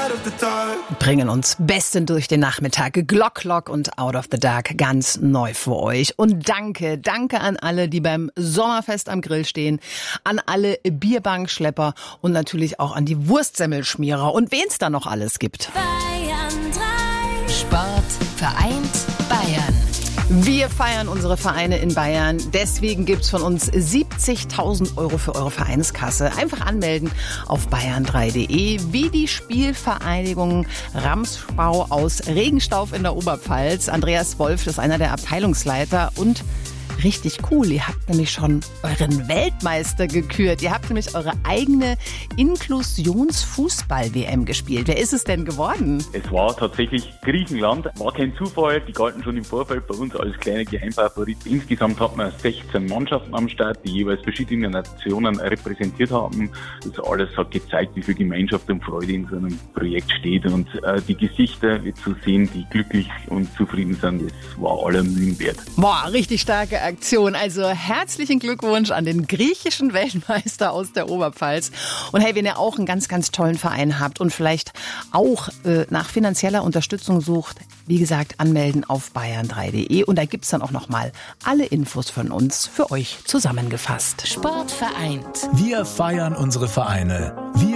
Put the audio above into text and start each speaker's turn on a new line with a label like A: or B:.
A: Bringen uns besten durch den Nachmittag. Glock und Out of the Dark ganz neu für euch. Und danke an alle, die beim Sommerfest am Grill stehen, an alle Bierbankschlepper und natürlich auch an die Wurstsemmelschmierer und wen's da noch alles gibt.
B: Bayern 3. Sport vereint Bayern.
A: Wir feiern unsere Vereine in Bayern. Deswegen gibt's von uns 70.000 Euro für eure Vereinskasse. Einfach anmelden auf bayern3.de, wie die Spielvereinigung Ramsbau aus Regenstauf in der Oberpfalz. Andreas Wolf ist einer der Abteilungsleiter und richtig cool. Ihr habt nämlich schon euren Weltmeister gekürt. Ihr habt nämlich eure eigene Inklusionsfußball-WM gespielt. Wer ist es denn geworden?
C: Es war tatsächlich Griechenland. War kein Zufall. Die galten schon im Vorfeld bei uns als kleine Geheimfavorit. Insgesamt hatten wir 16 Mannschaften am Start, die jeweils verschiedene Nationen repräsentiert haben. Das alles hat gezeigt, wie viel Gemeinschaft und Freude in so einem Projekt steht. Und die Gesichter zu sehen, die glücklich und zufrieden sind, das war aller Mühen wert.
A: Boah, richtig starke Aktion. Also herzlichen Glückwunsch an den griechischen Weltmeister aus der Oberpfalz. Und hey, wenn ihr auch einen ganz, ganz tollen Verein habt und vielleicht auch nach finanzieller Unterstützung sucht, wie gesagt, anmelden auf bayern3.de. Und da gibt's dann auch nochmal alle Infos von uns für euch zusammengefasst.
B: Sport vereint.
D: Wir feiern unsere Vereine. Wir